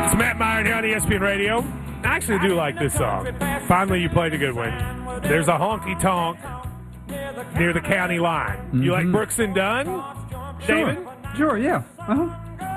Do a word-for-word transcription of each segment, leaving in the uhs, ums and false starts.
It's Matt Meyer here on E S P N Radio. I actually do like this song. Finally, you played a good one. There's a honky tonk near the county line. Mm-hmm. You like Brooks and Dunn, Sure. David? Sure, yeah. Uh-huh.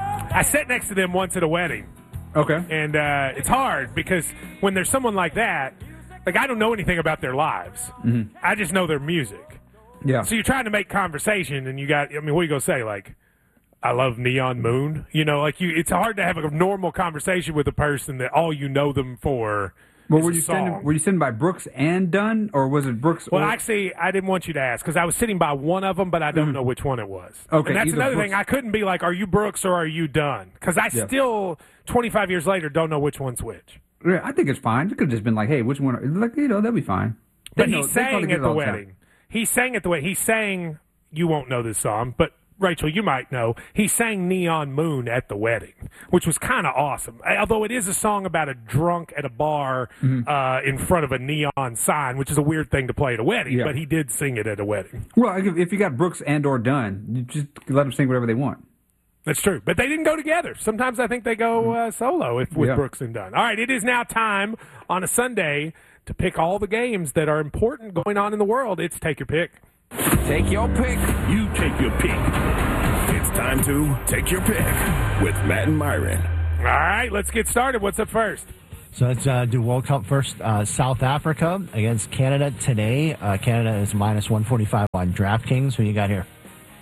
I sat next to them once at a wedding. Okay. And uh, it's hard because when there's someone like that, like I don't know anything about their lives. Mm-hmm. I just know their music. Yeah. So you're trying to make conversation, and you got, I mean, what are you going to say? Like, I love Neon Moon. You know, like you, it's hard to have a normal conversation with a person that all you know them for Well, is were a you song. sitting, were you sitting by Brooks and Dunn, or was it Brooks? Well, or... actually, I didn't want you to ask because I was sitting by one of them, but I don't Mm-hmm. know which one it was. Okay, and that's either another Brooks- thing. I couldn't be like, are you Brooks or are you Dunn? Because I Yeah. still, twenty-five years later, don't know which one's which. Yeah, I think it's fine. It could have just been like, hey, which one? Like, you know, that'd be fine. But They he know- they probably sang get at it the all time. wedding. He sang at the wedding. He sang, you won't know this song, but Rachel, you might know, he sang Neon Moon at the wedding, which was kind of awesome. Although it is a song about a drunk at a bar Mm-hmm. uh, in front of a neon sign, which is a weird thing to play at a wedding, Yeah. but he did sing it at a wedding. Well, if, if you got Brooks and or Dunn, you just let them sing whatever they want. That's true. But they didn't go together. Sometimes I think they go uh, solo if, with Yeah. Brooks and Dunn. All right, it is now time on a Sunday to pick all the games that are important going on in the world. It's Take Your Pick. Take your pick. You take your pick. It's time to take your pick with Matt and Myron. All right, let's get started. What's up first? So let's uh, do World Cup first. Uh, South Africa against Canada today. Uh, Canada is minus one forty-five on DraftKings. Who you got here?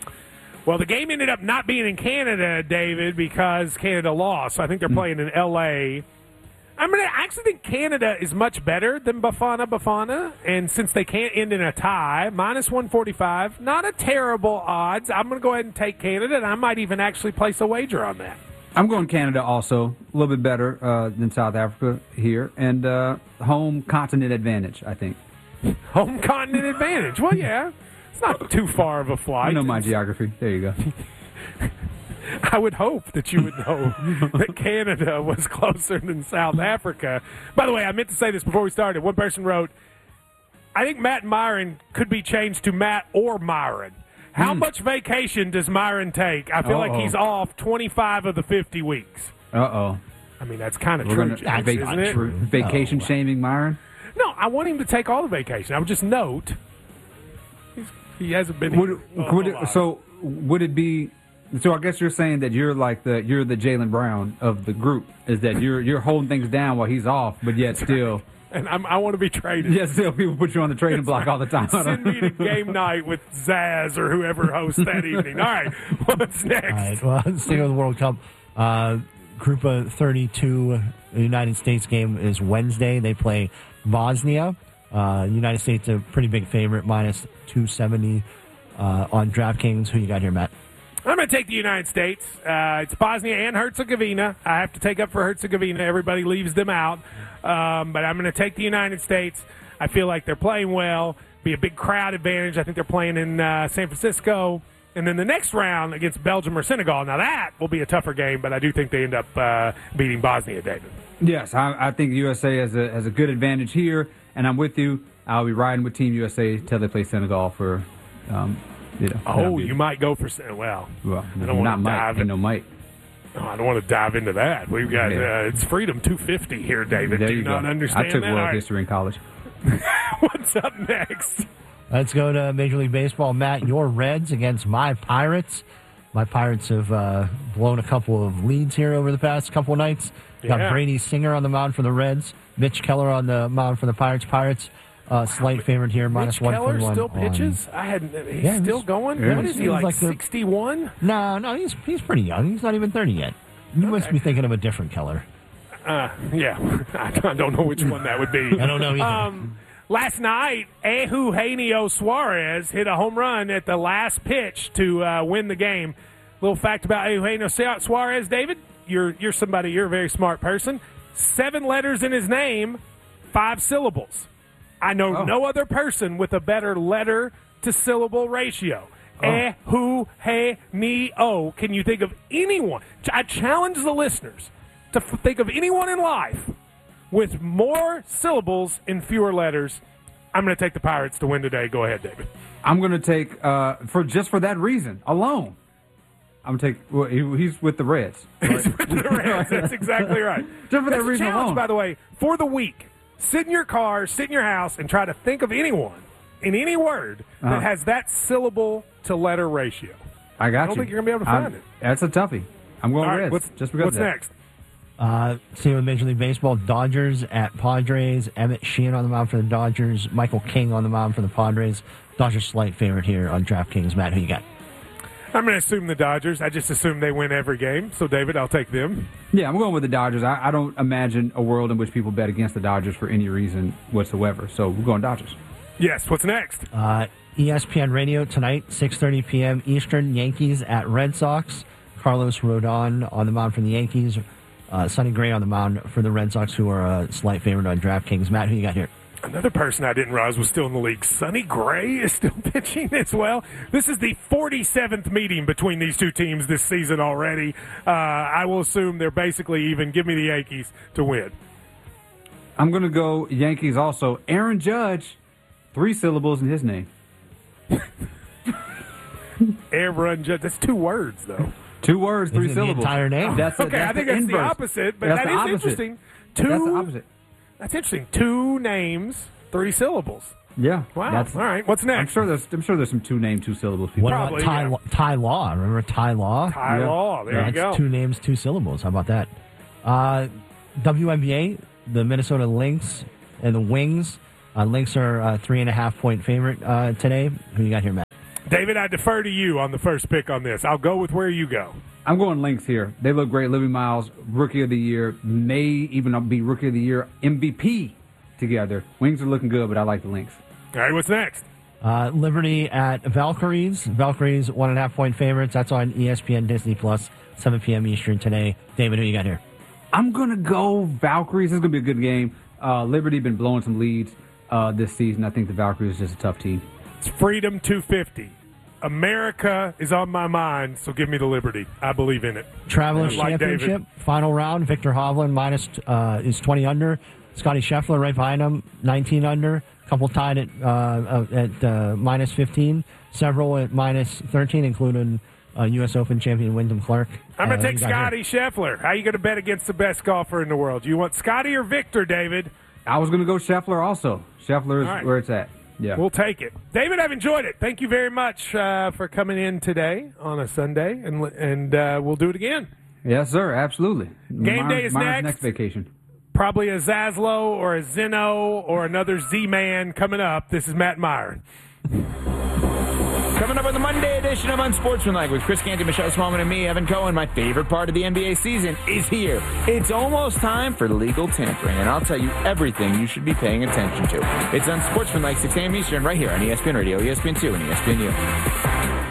Well, the game ended up not being in Canada, David, because Canada lost. So I think they're playing in L A. I'm gonna I actually think Canada is much better than Bafana Bafana, and since they can't end in a tie, minus one forty-five, not a terrible odds. I'm going to go ahead and take Canada, and I might even actually place a wager on that. I'm going Canada also, a little bit better uh, than South Africa here, and uh, home continent advantage, I think. Home continent advantage. Well, yeah, it's not too far of a flight. I know my It's- geography. There you go. I would hope that you would know that Canada was closer than South Africa. By the way, I meant to say this before we started. One person wrote, I think Matt Myron could be changed to Matt or Myron. How Hmm. much vacation does Myron take? I feel Uh-oh. like he's off twenty-five of the fifty weeks. Uh-oh. I mean, that's kind of We're true, gonna James, vac- isn't it? true. Vacation Oh. shaming Myron? No, I want him to take all the vacation. I would just note he's, he hasn't been Would, here it- a would lot. it, so would it be? So I guess you're saying that you're like the you're the Jaylen Brown of the group. Is that you're you're holding things down while he's off, but yet still, And I'm, I want to be traded. yet still people put you on the trading block all the time. Send me to game night with Zaz or whoever hosts that evening. All right, what's next? All right. Well, let's stick with the World Cup. Uh, Group of thirty-two, the United States game is Wednesday. They play Bosnia. Uh, United States a pretty big favorite, minus two seventy uh, on DraftKings. Who you got here, Matt? I'm going to take the United States. Uh, it's Bosnia and Herzegovina. I have to take up for Herzegovina. Everybody leaves them out. Um, but I'm going to take the United States. I feel like they're playing well. Be a big crowd advantage. I think they're playing in uh, San Francisco. And then the next round against Belgium or Senegal. Now, that will be a tougher game, but I do think they end up uh, beating Bosnia, David. Yes, I, I think U S A has a has a good advantage here, and I'm with you. I'll be riding with Team U S A till they play Senegal for, um, you know. Oh, you might go for Sen- well. Well, I don't not want to Mike. dive Ain't in. no Mike. Oh, I don't want to dive into that. We've got Yeah. uh, it's Freedom two fifty here, David. There do you you not go. understand I took that? world All right. history in college. What's up next? Let's go to Major League Baseball. Matt, your Reds against my Pirates. My Pirates have uh, blown a couple of leads here over the past couple of nights. Got Yeah. Brady Singer on the mound for the Reds. Mitch Keller on the mound for the Pirates. Pirates, uh, slight favorite here, minus Mitch one Keller forty-one. still on- pitches? I hadn't. He's Yeah, still he's- going. yeah, What is he he's like? like the- Sixty-one? No, no, he's he's pretty young. He's not even thirty yet. You must be thinking of a different Keller. Uh, yeah, I don't know which one that would be. I don't know either. Um, last night, Eugenio Suarez hit a home run at the last pitch to uh, win the game. Little fact about Eugenio Suarez, David. You're you're somebody. You're a very smart person. Seven letters in his name, five syllables. I know Oh. no other person with a better letter to syllable ratio. Oh. Eh, who, hey, ni, oh. Can you think of anyone? I challenge the listeners to f- think of anyone in life with more syllables and fewer letters. I'm going to take the Pirates to win today. Go ahead, David. I'm going to take uh, for just for that reason alone. I'm gonna take. Well, he, he's with the Reds. He's with the Reds. That's exactly right. Just for that That's a reason challenge, alone. by the way, for the week. Sit in your car, sit in your house, and try to think of anyone in any word that Uh-huh. has that syllable to letter ratio. I got I don't you. think you're gonna be able to I'm- find it. That's a toughie. I'm going All right, Reds. what's, just because what's of that. next? Uh, same with Major League Baseball. Dodgers at Padres. Emmett Sheehan on the mound for the Dodgers. Michael King on the mound for the Padres. Dodgers slight favorite here on DraftKings. Matt, who you got? I'm going to assume the Dodgers. I just assume they win every game. So, David, I'll take them. Yeah, I'm going with the Dodgers. I, I don't imagine a world in which people bet against the Dodgers for any reason whatsoever. So we're going Dodgers. Yes, what's next? Uh, E S P N Radio tonight, six thirty p.m. Eastern. Yankees at Red Sox. Carlos Rodon on the mound for the Yankees. Uh, Sonny Gray on the mound for the Red Sox, who are a slight favorite on DraftKings. Matt, who you got here? Another person I didn't realize was still in the league. Sonny Gray is still pitching as well. This is the forty-seventh meeting between these two teams this season already. Uh, I will assume they're basically even. Give me the Yankees to win. I'm going to go Yankees also. Aaron Judge, three syllables in his name. Aaron Judge. That's two words, though. Two words, three Is it the syllables. entire name? That's a, Okay, that's I think the that's the inverse. opposite, but That's that the is opposite. interesting. Two, That's the opposite. That's interesting. Two names, three syllables. Yeah. Wow. That's, All right. What's I'm next? sure there's I'm sure there's some two name, two syllables people. What Probably, about Ty, yeah. Law- Ty Law? Remember Ty Law? Ty Yeah. Law. There Yeah, you that's go. two names, two syllables. How about that? Uh, W N B A, the Minnesota Lynx and the Wings. Uh, Lynx are a three and a half point favorite uh, today. Who you got here, Matt? David, I defer to you on the first pick on this. I'll go with where you go. I'm going Lynx here. They look great. Livy Miles, Rookie of the Year, may even be Rookie of the Year M V P together. Wings are looking good, but I like the Lynx. All right, what's next? Uh, Liberty at Valkyries. Valkyries, one and a half point favorites. That's on E S P N Disney Plus, seven p.m. Eastern today. David, who you got here? I'm going to go Valkyries. This is going to be a good game. Uh, Liberty been blowing some leads uh, this season. I think the Valkyries is just a tough team. It's Freedom two fifty. America is on my mind, so give me the Liberty. I believe in it. Travelers Like Championship, David. final round. Victor Hovland minus uh, is twenty under. Scotty Scheffler right behind him, nineteen under. Couple tied at uh, at uh, minus fifteen. Several at minus thirteen, including uh, U S Open champion Wyndham Clark. I'm going Uh, to take who you got Scotty here? Scheffler. How you going to bet against the best golfer in the world? You want Scotty or Victor, David? I was going to go Scheffler also. Scheffler is All right. where it's at. Yeah. We'll take it. David, I've enjoyed it. Thank you very much uh, for coming in today on a Sunday, and and uh, we'll do it again. Yes, sir. Absolutely. Game Myers- day is Myers' next. next vacation. Probably a Zaslow or a Zeno or another Z-Man coming up. This is Matt Meyer. Coming up on the Monday edition of Unsportsmanlike with Chris Canty, Michelle Smallman, and me, Evan Cohen. My favorite part of the N B A season is here. It's almost time for legal tampering, and I'll tell you everything you should be paying attention to. It's Unsportsmanlike, six a.m. Eastern, right here on E S P N Radio, E S P N two, and E S P N U.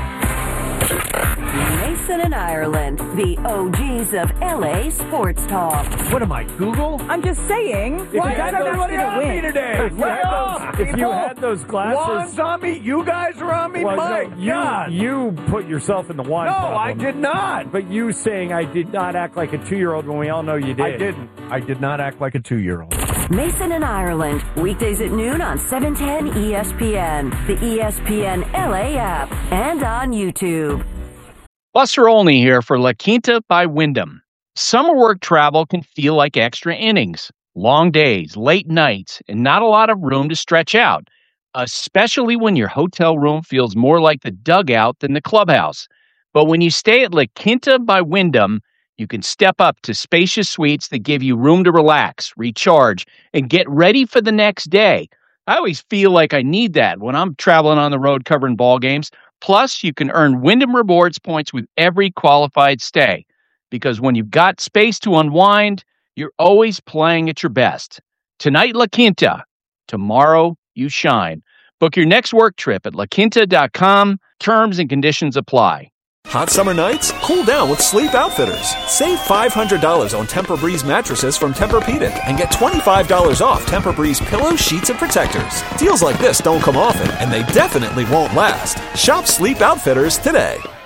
Mason and Ireland, the O Gs of L A sports talk. What am I, Google? I'm just saying. If you Why had I don't those- ask you to win. today. If you had those- if you had those glasses- Wands on me? You guys are on me? Well, My no, you, God. you put yourself in the wand No, problem. I did not. But you saying I did not act like a two-year-old when we all know you did. I didn't. I did not act like a two-year-old. Mason and Ireland, weekdays at noon on seven ten E S P N, the E S P N L A app, and on YouTube. Buster Olney here for La Quinta by Wyndham. Summer work travel can feel like extra innings. Long days, late nights, and not a lot of room to stretch out, especially when your hotel room feels more like the dugout than the clubhouse. But when you stay at La Quinta by Wyndham, you can step up to spacious suites that give you room to relax, recharge, and get ready for the next day. I always feel like I need that when I'm traveling on the road covering ball games. Plus, you can earn Wyndham Rewards points with every qualified stay. Because when you've got space to unwind, you're always playing at your best. Tonight, La Quinta. Tomorrow, you shine. Book your next work trip at la quinta dot com. Terms and conditions apply. Hot summer nights? Cool down with Sleep Outfitters. Save five hundred dollars on Tempur-Breeze mattresses from Tempur-Pedic and get twenty-five dollars off Tempur-Breeze pillows, sheets, and protectors. Deals like this don't come often, and they definitely won't last. Shop Sleep Outfitters today.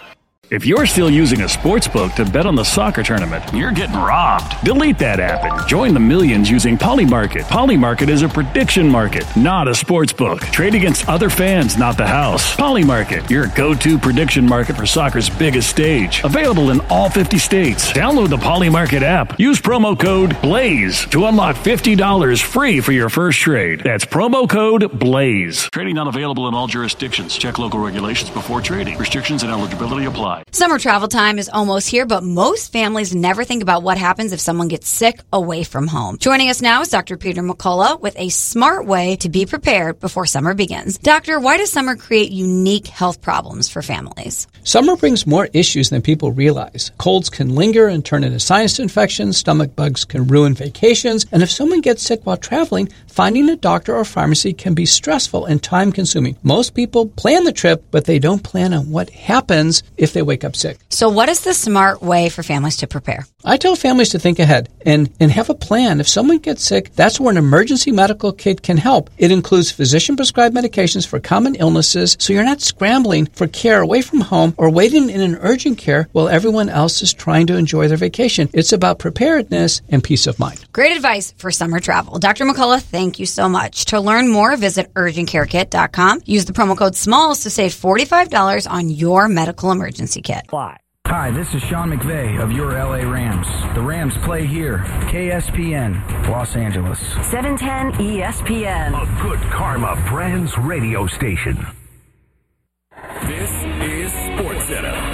If you're still using a sports book to bet on the soccer tournament, you're getting robbed. Delete that app and join the millions using Polymarket. Polymarket is a prediction market, not a sports book. Trade against other fans, not the house. Polymarket, your go-to prediction market for soccer's biggest stage. Available in all fifty states. Download the Polymarket app. Use promo code BLAZE to unlock fifty dollars free for your first trade. That's promo code BLAZE. Trading not available in all jurisdictions. Check local regulations before trading. Restrictions and eligibility apply. Summer travel time is almost here, but most families never think about what happens if someone gets sick away from home. Joining us now is Doctor Peter McCullough with a smart way to be prepared before summer begins. Doctor, why does summer create unique health problems for families? Summer brings more issues than people realize. Colds can linger and turn into sinus infections, stomach bugs can ruin vacations, and if someone gets sick while traveling, finding a doctor or pharmacy can be stressful and time-consuming. Most people plan the trip, but they don't plan on what happens if they wake up sick. So what is the smart way for families to prepare? I tell families to think ahead and, and have a plan. If someone gets sick, that's where an emergency medical kit can help. It includes physician-prescribed medications for common illnesses, so you're not scrambling for care away from home or waiting in an urgent care while everyone else is trying to enjoy their vacation. It's about preparedness and peace of mind. Great advice for summer travel. Doctor McCullough, thank you so much. To learn more, visit urgent care kit dot com. Use the promo code SMALLS to save forty-five dollars on your medical emergency kit. Why? Hi, this is Sean McVay of your L A Rams. The Rams play here. K S P N, Los Angeles. seven ten E S P N. A Good Karma Brands radio station. This is SportsCenter.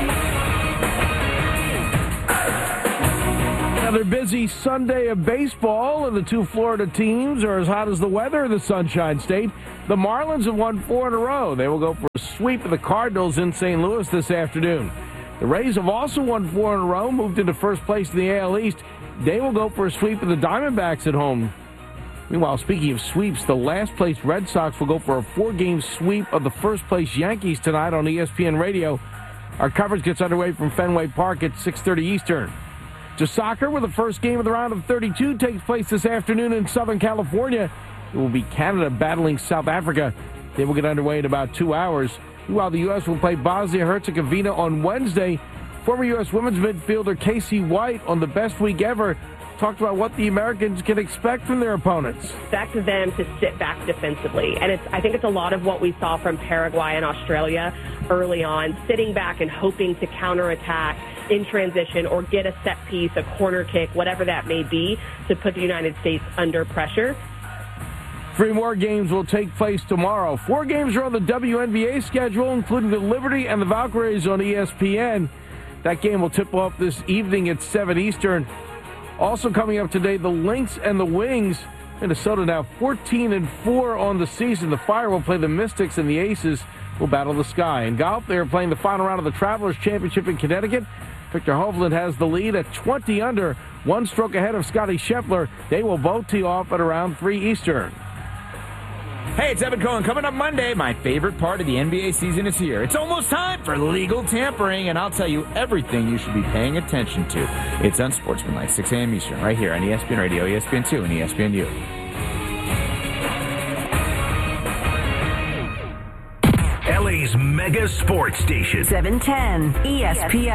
Another busy Sunday of baseball, and the two Florida teams are as hot as the weather in the Sunshine State. The Marlins have won four in a row. They will go for a sweep of the Cardinals in Saint Louis this afternoon. The Rays have also won four in a row, moved into first place in the A L East. They will go for a sweep of the Diamondbacks at home. Meanwhile, speaking of sweeps, the last-place Red Sox will go for a four-game sweep of the first-place Yankees tonight on E S P N Radio. Our coverage gets underway from Fenway Park at six thirty Eastern. To soccer, where the first game of the round of thirty-two takes place this afternoon in Southern California. It will be Canada battling South Africa. They will get underway in about two hours. While the U S will play Bosnia-Herzegovina on Wednesday, former U S women's midfielder Casey White on the Best Week Ever talked about what the Americans can expect from their opponents. Expect them to sit back defensively. And it's, I think it's a lot of what we saw from Paraguay and Australia early on, sitting back and hoping to counterattack in transition or get a set piece, a corner kick, whatever that may be, to put the United States under pressure. Three more games will take place tomorrow. Four games are on the W N B A schedule, including the Liberty and the Valkyries on E S P N. That game will tip off this evening at seven Eastern. Also coming up today, the Lynx and the Wings. Minnesota now fourteen and four on the season. The Fire will play the Mystics, and the Aces will battle the Sky. In golf, they are playing the final round of the Travelers Championship in Connecticut. Victor Hovland has the lead at twenty under, one stroke ahead of Scotty Scheffler. They will both tee off at around three Eastern. Hey, it's Evan Cohen. Coming up Monday, my favorite part of the N B A season is here. It's almost time for legal tampering, and I'll tell you everything you should be paying attention to. It's Unsportsmanlike, six a.m. Eastern, right here on E S P N Radio, E S P N two, and E S P N U. L A's mega sports station. seven ten E S P N.